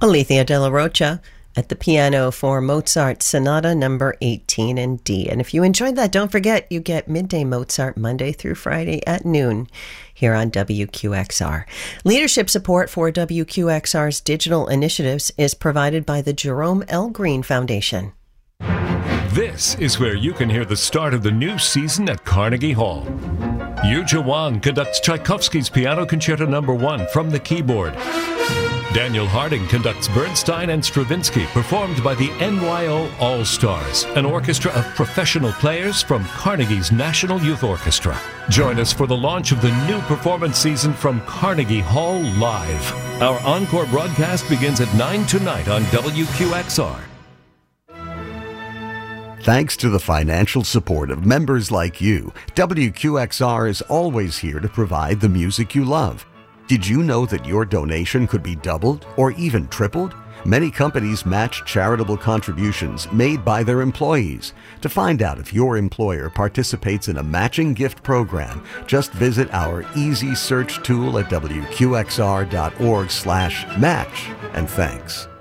Alethea de la Rocha at the piano for Mozart Sonata number 18 in D. And if you enjoyed that, don't forget you get Midday Mozart Monday through Friday at noon here on WQXR. Leadership support for WQXR's digital initiatives is provided by the Jerome L. Green Foundation. This is where you can hear the start of the new season at Carnegie Hall. Yuja Wang conducts Tchaikovsky's Piano Concerto No. 1 from the keyboard. Daniel Harding conducts Bernstein and Stravinsky, performed by the NYO All-Stars, an orchestra of professional players from Carnegie's National Youth Orchestra. Join us for the launch of the new performance season from Carnegie Hall Live. Our encore broadcast begins at 9 tonight on WQXR. Thanks to the financial support of members like you, WQXR is always here to provide the music you love. Did you know that your donation could be doubled or even tripled? Many companies match charitable contributions made by their employees. To find out if your employer participates in a matching gift program, just visit our easy search tool at wqxr.org/match. And thanks.